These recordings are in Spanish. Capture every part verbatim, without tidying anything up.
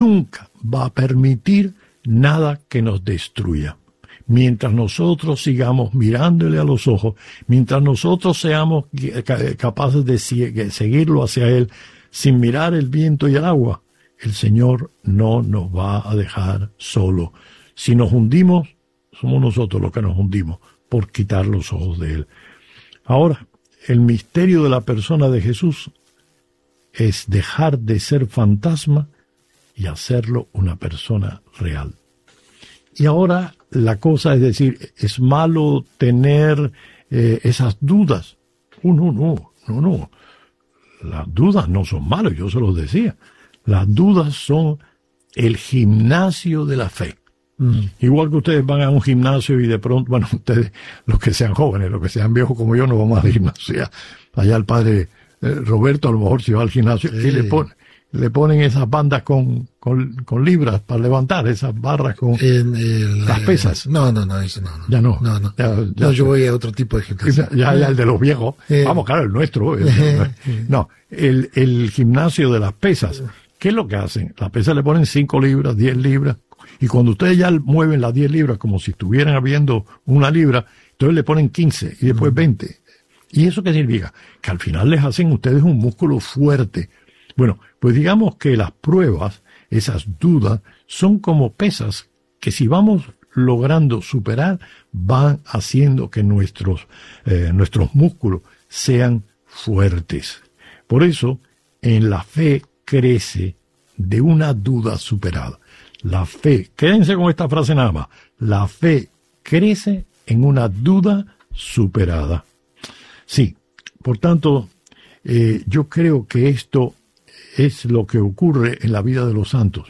nunca va a permitir nada que nos destruya. Mientras nosotros sigamos mirándole a los ojos, mientras nosotros seamos capaces de seguirlo hacia Él sin mirar el viento y el agua, el Señor no nos va a dejar solo. Si nos hundimos, somos nosotros los que nos hundimos por quitar los ojos de Él. Ahora, el misterio de la persona de Jesús es dejar de ser fantasma y hacerlo una persona real. Y ahora la cosa es decir, ¿es malo tener eh, esas dudas? Oh, no, no, no, no. Las dudas no son malas, yo se los decía. Las dudas son el gimnasio de la fe. Mm. Igual que ustedes van a un gimnasio y de pronto, bueno, ustedes, los que sean jóvenes, los que sean viejos como yo, no vamos al gimnasio. Allá el padre eh, Roberto a lo mejor si va al gimnasio sí. y le pone... le ponen esas bandas con, con, con libras para levantar, esas barras con en, en, las pesas. No, no, no, eso no. no. Ya no. No, no. Ya, ya, no yo voy a otro tipo de gimnasio. Ya, ya el de los viejos. Eh. Vamos, claro, el nuestro. El, no, el, el gimnasio de las pesas. ¿Qué es lo que hacen? Las pesas le ponen cinco libras, diez libras, y cuando ustedes ya mueven las diez libras como si estuvieran habiendo una libra, entonces le ponen quince y después veinte. ¿Y eso qué significa? Que al final les hacen ustedes un músculo fuerte. Bueno, pues digamos que las pruebas, esas dudas, son como pesas que si vamos logrando superar, van haciendo que nuestros, eh, nuestros músculos sean fuertes. Por eso, en la fe crece de una duda superada. La fe, quédense con esta frase nada más, la fe crece en una duda superada. Sí, por tanto, eh, yo creo que esto es lo que ocurre en la vida de los santos.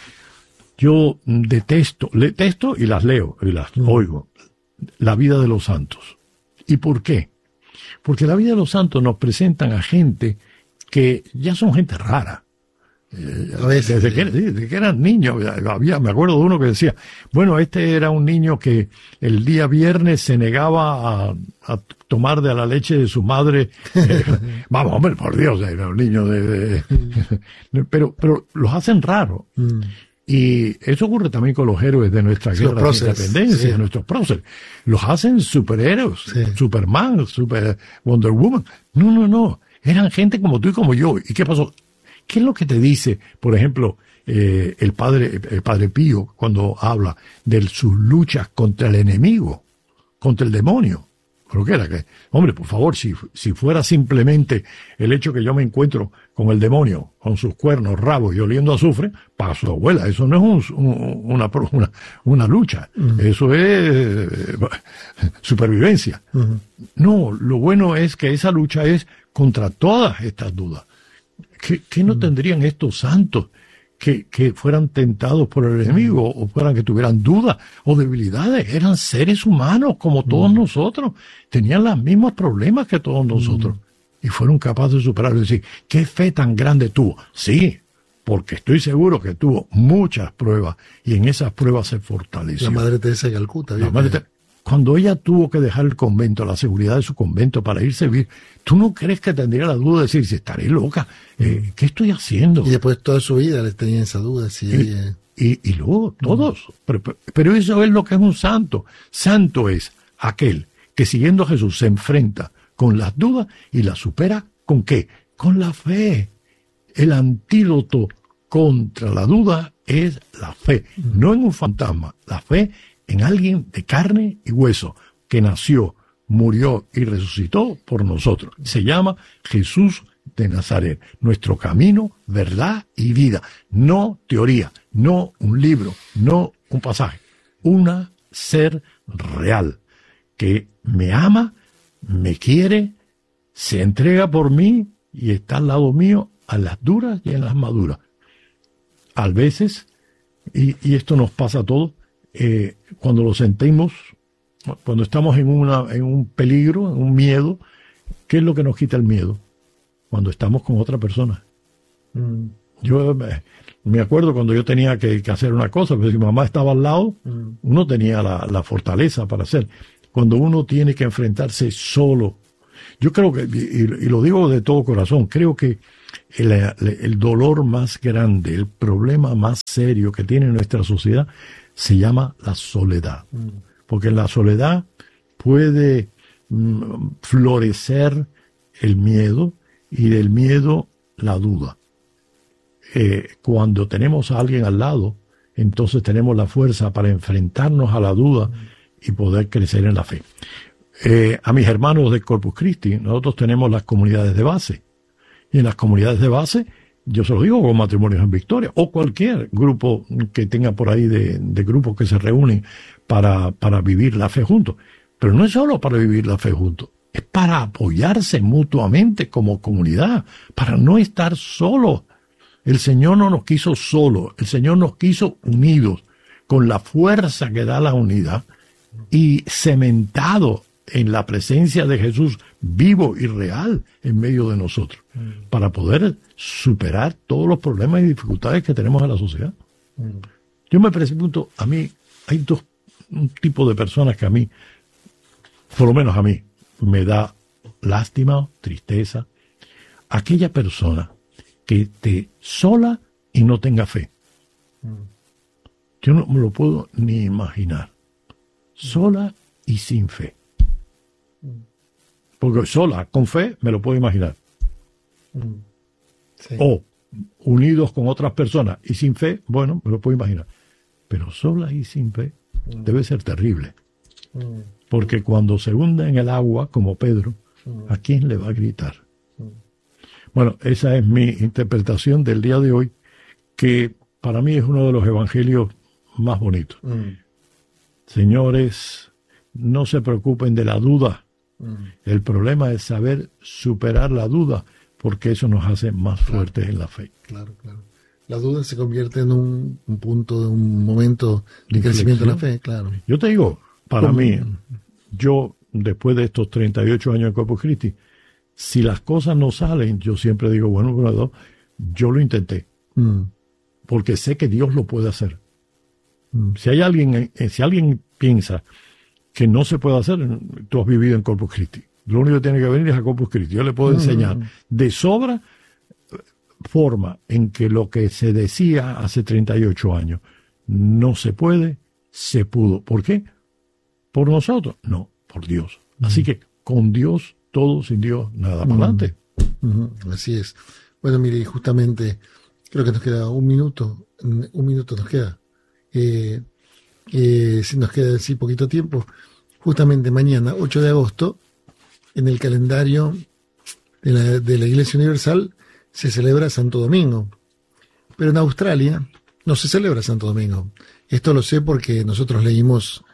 Yo detesto, detesto y las leo y las oigo, la vida de los santos. ¿Y por qué? Porque la vida de los santos nos presentan a gente que ya son gente rara. Eh, veces, desde, que, desde que eran niños, había, me acuerdo de uno que decía, bueno, este era un niño que el día viernes se negaba a, a tomar de la leche de su madre. Eh, vamos, hombre, por Dios, era un niño de... de pero, pero los hacen raros. Mm. Y eso ocurre también con los héroes de nuestra guerra de independencia, sí. nuestros próceres. Los hacen superhéroes, sí. Superman, super Wonder Woman. No, no, no. Eran gente como tú y como yo. ¿Y qué pasó? ¿Qué es lo que te dice, por ejemplo, eh, el padre, el padre Pío cuando habla de sus luchas contra el enemigo, contra el demonio? ¿Pero qué era? Que, hombre, por favor, si, si fuera simplemente el hecho que yo me encuentro con el demonio, con sus cuernos, rabos y oliendo azufre, para su abuela, eso no es un, un, una, una, una lucha, uh-huh. Eso es eh, supervivencia. Uh-huh. No, lo bueno es que esa lucha es contra todas estas dudas. ¿Qué, qué no uh-huh. tendrían estos santos que, que fueran tentados por el enemigo o fueran que tuvieran dudas o debilidades? Eran seres humanos como todos uh-huh. nosotros. Tenían los mismos problemas que todos nosotros. Uh-huh. Y fueron capaces de superarlo y decir, ¿qué fe tan grande tuvo? Sí, porque estoy seguro que tuvo muchas pruebas y en esas pruebas se fortaleció. La Madre Teresa de Calcuta. La Madre Teresa. Cuando ella tuvo que dejar el convento, la seguridad de su convento para irse a vivir, ¿tú no crees que tendría la duda de decir, si estaré loca? Eh, ¿Qué estoy haciendo? Y después toda su vida les tenía esa duda. Si y, ella... y, y luego todos. Uh-huh. Pero, pero eso es lo que es un santo. Santo es aquel que siguiendo a Jesús se enfrenta con las dudas y las supera. ¿Con qué? Con la fe. El antídoto contra la duda es la fe. Uh-huh. No en un fantasma. La fe en alguien de carne y hueso, que nació, murió y resucitó por nosotros. Se llama Jesús de Nazaret, nuestro camino, verdad y vida. No teoría, no un libro, no un pasaje. Un ser real, que me ama, me quiere, se entrega por mí y está al lado mío a las duras y en las maduras. A veces, y, y esto nos pasa a todos, Eh, cuando lo sentimos, cuando estamos en, una, en un peligro, en un miedo, ¿qué es lo que nos quita el miedo? Cuando estamos con otra persona. Mm. Yo me, me acuerdo cuando yo tenía que, que hacer una cosa, pero si mi mamá estaba al lado, mm. uno tenía la, la fortaleza para hacer. Cuando uno tiene que enfrentarse solo, yo creo que, y, y lo digo de todo corazón, creo que el, el dolor más grande, el problema más serio que tiene nuestra sociedad se llama la soledad. Mm. Porque en la soledad puede mm, florecer el miedo y del miedo la duda. Eh, cuando tenemos a alguien al lado, entonces tenemos la fuerza para enfrentarnos a la duda y poder crecer en la fe. Eh, a mis hermanos de Corpus Christi, nosotros tenemos las comunidades de base. Y en las comunidades de base, yo se lo digo con Matrimonios en Victoria, o cualquier grupo que tenga por ahí de, de grupos que se reúnen para, para vivir la fe juntos. Pero no es solo para vivir la fe juntos, es para apoyarse mutuamente como comunidad, para no estar solos. El Señor no nos quiso solos, el Señor nos quiso unidos, con la fuerza que da la unidad y cementado en la presencia de Jesús vivo y real en medio de nosotros, mm. para poder superar todos los problemas y dificultades que tenemos en la sociedad. Mm. Yo me pregunto, a mí, hay dos un tipo de personas que a mí, por lo menos a mí, me da lástima, tristeza. Aquella persona que esté sola y no tenga fe. Mm. Yo no me lo puedo ni imaginar. Sola y sin fe. Porque sola, con fe, me lo puedo imaginar. Sí. O unidos con otras personas y sin fe, bueno, me lo puedo imaginar. Pero sola y sin fe mm. debe ser terrible. Mm. Porque cuando se hunda en el agua, como Pedro, mm. ¿a quién le va a gritar? Mm. Bueno, esa es mi interpretación del día de hoy, que para mí es uno de los evangelios más bonitos. Mm. Señores, no se preocupen de la duda. El problema es saber superar la duda, porque eso nos hace más claro, fuertes en la fe. Claro, claro. La duda se convierte en un, un punto, un momento de crecimiento de la fe, claro. Yo te digo, para ¿Cómo? mí, yo después de estos treinta y ocho años de Corpus Christi, si las cosas no salen, yo siempre digo, bueno, bueno yo lo intenté, mm. porque sé que Dios lo puede hacer. Mm. Si hay alguien, si alguien piensa que no se puede hacer, tú has vivido en Corpus Christi. Lo único que tiene que venir es a Corpus Christi. Yo le puedo enseñar de sobra forma en que lo que se decía hace treinta y ocho años no se puede, se pudo. ¿Por qué? ¿Por nosotros? No, por Dios. Así que con Dios todo, sin Dios nada. Para adelante. Así es. Bueno, mire, justamente creo que nos queda un minuto. Un minuto nos queda. Eh, Eh, si nos queda así poquito tiempo, justamente mañana, ocho de agosto, en el calendario de la, de la Iglesia Universal se celebra Santo Domingo, pero en Australia no se celebra Santo Domingo. Esto lo sé porque nosotros leímos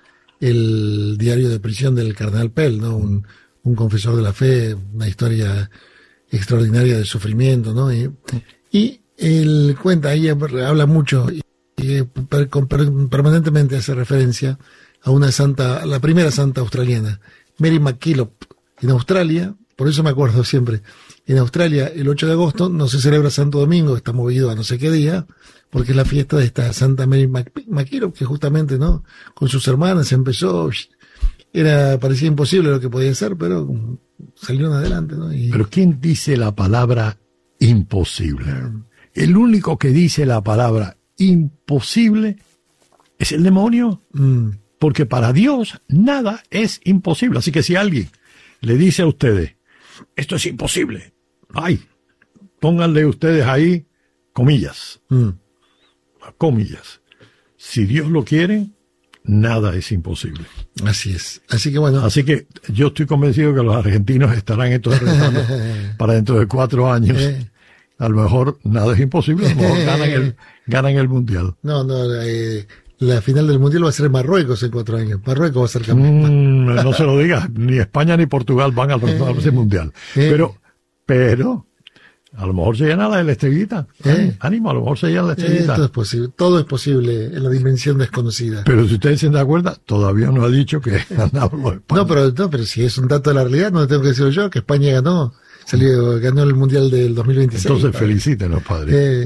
el diario de prisión del cardenal Pell, ¿no? un, un confesor de la fe, una historia extraordinaria de sufrimiento, ¿no? y, y él cuenta, ahí habla mucho y permanentemente hace referencia a una santa, la primera santa australiana, Mary MacKillop. En Australia, por eso me acuerdo siempre, en Australia el ocho de agosto no se celebra Santo Domingo, está movido a no sé qué día, porque es la fiesta de esta santa Mary MacKillop, que justamente, ¿no?, con sus hermanas empezó, era, parecía imposible lo que podía hacer, pero salieron adelante, ¿no? Y... Pero ¿quién dice la palabra imposible? El único que dice la palabra imposible es el demonio, mm. porque para Dios nada es imposible. Así que si alguien le dice a ustedes, esto es imposible, ay, pónganle ustedes ahí comillas, mm. comillas. Si Dios lo quiere, nada es imposible. Así es. Así que bueno. Así que yo estoy convencido que los argentinos estarán entonces rezando para dentro de cuatro años. Eh. A lo mejor nada es imposible, a lo mejor ganan el, ganan el Mundial. No, no, eh, la final del Mundial va a ser Marruecos en cuatro años. Marruecos va a ser campeón. Mm, no se lo digas, ni España ni Portugal van al eh, Mundial. Eh. Pero, pero, a lo mejor se llena la de la estrellita. Eh. Ánimo, a lo mejor se llena la estrellita. Eh, todo es posible, todo es posible en la dimensión desconocida. Pero si ustedes se dan cuenta, todavía no ha dicho que ganamos España. No, pero, no, pero si es un dato de la realidad, no tengo que decirlo yo, que España ganó. Salió, ganó el Mundial del dos mil veintiséis. Entonces, padre. Felicítenos, padre. Eh,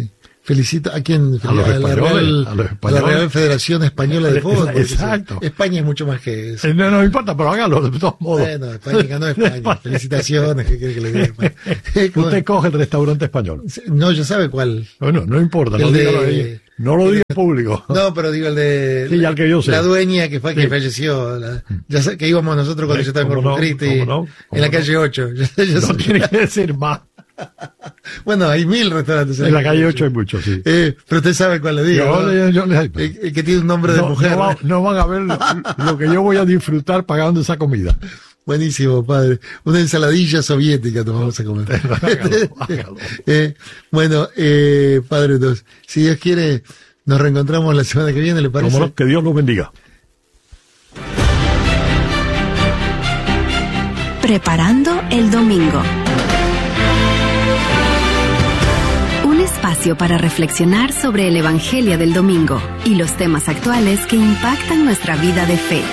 Felicito a quien a, los a, la Real, a, los a la Real Federación Española de Fútbol. Exacto. España es mucho más que eso. No, no me importa, pero hágalo de todos modos. Bueno, España ganó España. Felicitaciones, ¿qué quiere que le diga? Usted coge el restaurante español. No, ya sabe cuál. Bueno, no importa, no, de, dígalo ahí. No lo diga en público. No, pero digo el de sí, ya el que yo sé. La dueña que fue sí. que falleció. La, ya sé, que íbamos nosotros cuando sí, yo estaba en Corpus Christi, no, no, en la calle ocho. Yo, yo no tiene que decir más. Bueno, hay mil restaurantes en, en la calle ocho hay muchos, sí. Eh, pero usted sabe cuál le digo. Yo, ¿no? yo, yo, yo, el, el que tiene un nombre no, de mujer. No, va, no van a ver lo, lo que yo voy a disfrutar pagando esa comida. Buenísimo, padre. Una ensaladilla soviética nos vamos a comer. Hágalo, hágalo. eh, bueno, eh, padre, entonces, si Dios quiere, nos reencontramos la semana que viene, ¿le parece? Como no, que Dios los bendiga. Preparando el domingo. Un espacio para reflexionar sobre el Evangelio del domingo y los temas actuales que impactan nuestra vida de fe.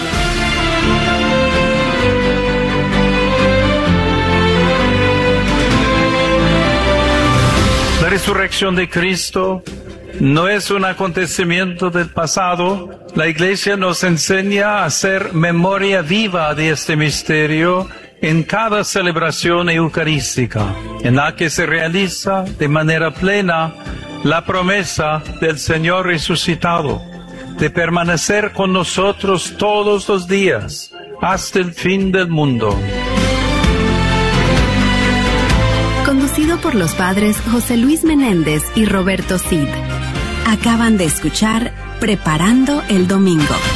La resurrección de Cristo no es un acontecimiento del pasado. La Iglesia nos enseña a hacer memoria viva de este misterio en cada celebración eucarística, en la que se realiza de manera plena la promesa del Señor resucitado, de permanecer con nosotros todos los días, hasta el fin del mundo. Conducido por los padres José Luis Menéndez y Roberto Cid. Acaban de escuchar Preparando el Domingo.